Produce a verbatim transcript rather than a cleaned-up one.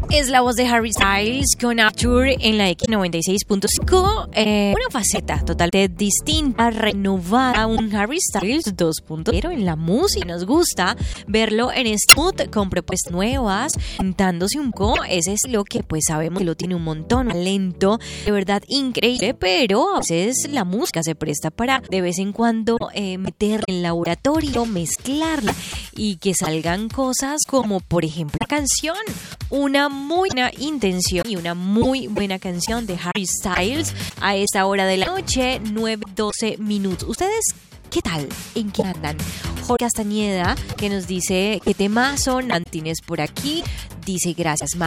Es la voz de Harry Styles con Arthur en la X noventa y seis punto cinco. Eh, una faceta totalmente distinta, renovada, un Harry Styles dos punto cero en la música. Nos gusta verlo en este mood con propuestas nuevas, inventándose un poco. Ese es lo que pues sabemos que lo tiene un montón, talento de verdad increíble, pero a veces la música se presta para de vez en cuando eh, meterla en el laboratorio, mezclarla y que salgan cosas como por ejemplo la canción. Una muy buena intención y una muy buena canción de Harry Styles a esta hora de la noche, nueve doce minutos. ¿Ustedes qué tal? ¿En qué andan? Jorge Castañeda, que nos dice qué temazo. Nantines por aquí, dice gracias,